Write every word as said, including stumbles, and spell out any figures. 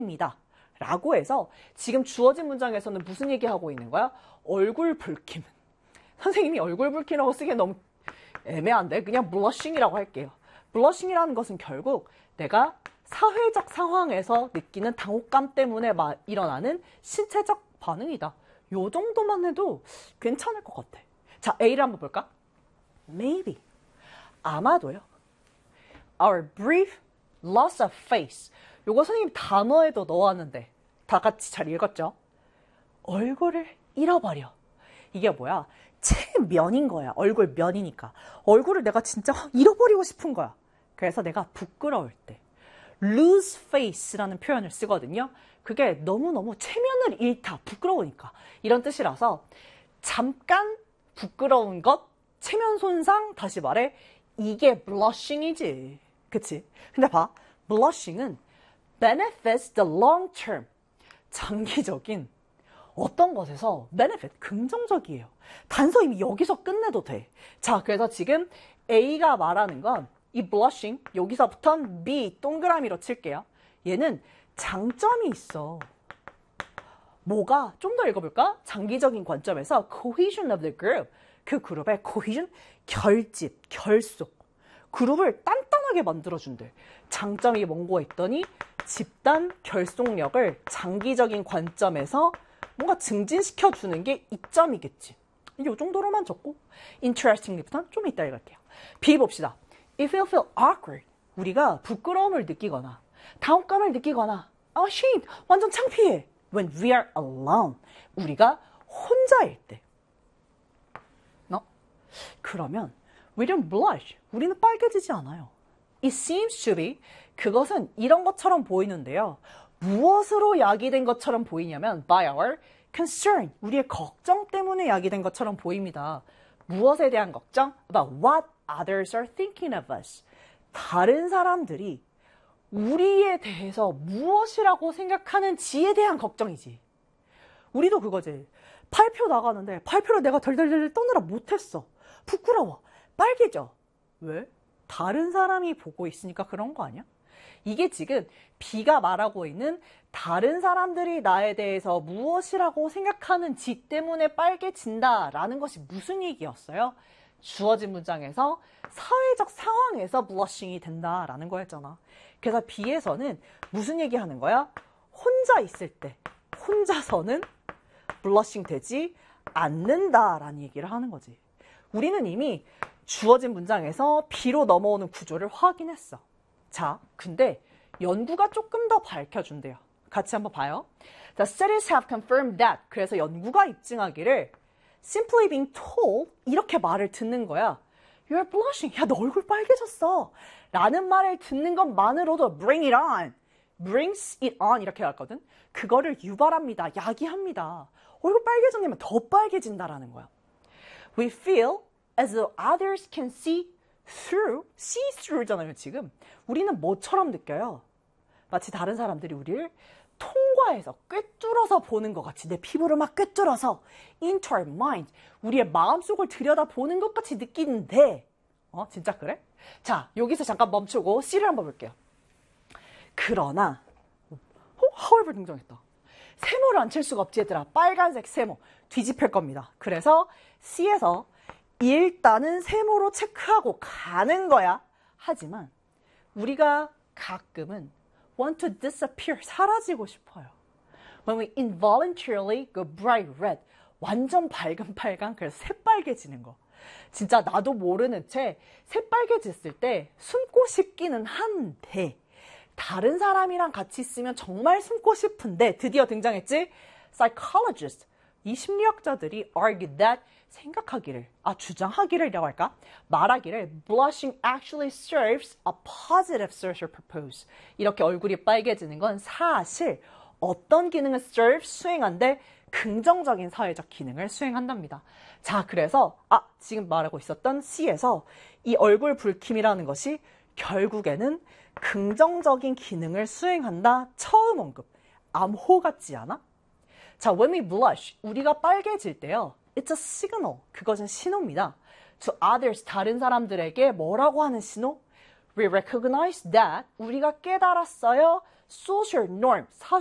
입니다. 라고 해서 지금 주어진 문장에서는 무슨 얘기하고 있는 거야? 얼굴 붉힘. 선생님이 얼굴 붉힘이라고 쓰기엔 너무 애매한데 그냥 blushing이라고 할게요. blushing이라는 것은 결국 내가 사회적 상황에서 느끼는 당혹감 때문에 막 일어나는 신체적 반응이다. 요 정도만 해도 괜찮을 것 같아. 자, A를 한번 볼까? Maybe. 아마도요. Our brief loss of face. 요거 선생님 단어에도 넣었는데 다 같이 잘 읽었죠? 얼굴을 잃어버려. 이게 뭐야? 체면인 거야. 얼굴 면이니까. 얼굴을 내가 진짜 잃어버리고 싶은 거야. 그래서 내가 부끄러울 때 lose face라는 표현을 쓰거든요. 그게 너무너무 체면을 잃다. 부끄러우니까. 이런 뜻이라서 잠깐 부끄러운 것, 체면 손상, 다시 말해 이게 blushing이지. 그치? 근데 봐. blushing은 benefits the long term. 장기적인 어떤 것에서 benefit, 긍정적이에요. 단서 이미 여기서 끝내도 돼. 자, 그래서 지금 A가 말하는 건 이 blushing, 여기서부터는 B, 동그라미로 칠게요. 얘는 장점이 있어. 뭐가? 좀 더 읽어볼까? 장기적인 관점에서 cohesion of the group. 그 그룹의 cohesion, 결집, 결속. 그룹을 단단하게 만들어준대. 장점이 뭔고 했더니 집단 결속력을 장기적인 관점에서 뭔가 증진시켜주는 게 이점이겠지. 이 정도로만 적고 interestingly부터는 좀 이따 읽을게요. B 봅시다. If you feel awkward, 우리가 부끄러움을 느끼거나 당혹감을 느끼거나 ashamed, 완전 창피해. When we are alone, 우리가 혼자일 때. 너? 그러면 we don't blush, 우리는 빨개지지 않아요. It seems to be, 그것은 이런 것처럼 보이는데요. 무엇으로 야기된 것처럼 보이냐면 by our concern, 우리의 걱정 때문에 야기된 것처럼 보입니다. 무엇에 대한 걱정? About what others are thinking of us. 다른 사람들이 우리에 대해서 무엇이라고 생각하는지에 대한 걱정이지. 우리도 그거지. 발표 나가는데 발표를 내가 덜덜덜 떠느라 못했어. 부끄러워. 빨개져. 왜? 다른 사람이 보고 있으니까 그런 거 아니야? 이게 지금 B가 말하고 있는 다른 사람들이 나에 대해서 무엇이라고 생각하는지 때문에 빨개진다라는 것이 무슨 얘기였어요? 주어진 문장에서 사회적 상황에서 blushing이 된다라는 거였잖아. 그래서 B에서는 무슨 얘기하는 거야? 혼자 있을 때 혼자서는 blushing 되지 않는다라는 얘기를 하는 거지. 우리는 이미 주어진 문장에서 B로 넘어오는 구조를 확인했어. 자, 근데 연구가 조금 더 밝혀준대요. 같이 한번 봐요. The studies have confirmed that. 그래서 연구가 입증하기를 simply being told, 이렇게 말을 듣는 거야. You're blushing. 야, 너 얼굴 빨개졌어. 라는 말을 듣는 것만으로도 bring it on. brings it on 이렇게 할거든. 그거를 유발합니다. 야기합니다. 얼굴 빨개졌냐면 더 빨개진다라는 거야. We feel as though others can see through, see through잖아요, 지금. 우리는 뭐처럼 느껴요? 마치 다른 사람들이 우리를 통과해서 꿰뚫어서 보는 것 같이, 내 피부를 막 꿰뚫어서 into our mind, 우리의 마음속을 들여다보는 것 같이 느끼는데, 어, 진짜 그래? 자, 여기서 잠깐 멈추고 C를 한번 볼게요. 그러나, 어, however 등장했다. 세모를 안 칠 수가 없지, 얘들아. 빨간색 세모. 뒤집힐 겁니다. 그래서 C에서 일단은 세모로 체크하고 가는 거야. 하지만 우리가 가끔은 want to disappear, 사라지고 싶어요. When we involuntarily go bright red, 완전 밝은 빨강, 그래서 새빨개지는 거. 진짜 나도 모르는 채 새빨개졌을 때 숨고 싶기는 한데 다른 사람이랑 같이 있으면 정말 숨고 싶은데 드디어 등장했지? Psychologist, 이 심리학자들이 argue that, 생각하기를, 아 주장하기를이라고 할까? 말하기를 blushing actually serves a positive social purpose. 이렇게 얼굴이 빨개지는 건 사실 어떤 기능을 serve, 수행한데 긍정적인 사회적 기능을 수행한답니다. 자, 그래서 아 지금 말하고 있었던 C에서 이 얼굴 붉힘이라는 것이 결국에는 긍정적인 기능을 수행한다. 처음 언급. 암호 같지 않아? 자, when we blush, 우리가 빨개질 때요. It's a signal. 그것은 신호입니다. To others, 다른 사람들에게 뭐라고 하는 신호? We recognize that. 우리가 깨달았어요. social norm, 사,